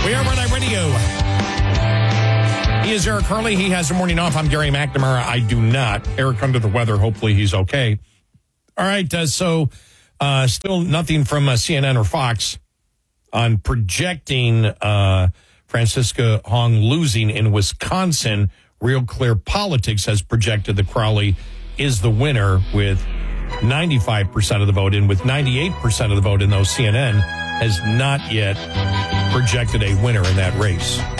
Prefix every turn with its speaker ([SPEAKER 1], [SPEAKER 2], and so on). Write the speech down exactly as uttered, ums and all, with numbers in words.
[SPEAKER 1] We are Red Eye Radio. He is Eric Hurley. He has a morning off. I'm Gary McNamara. I do not. Eric under the weather. Hopefully he's okay. All right. Uh, so uh, still nothing from uh, C N N or Fox on projecting uh, Francisca Hong losing in Wisconsin. Real Clear Politics has projected that Crowley is the winner with ninety-five percent of the vote. And with ninety-eight percent of the vote in those, C N N has not yet projected a winner in that race.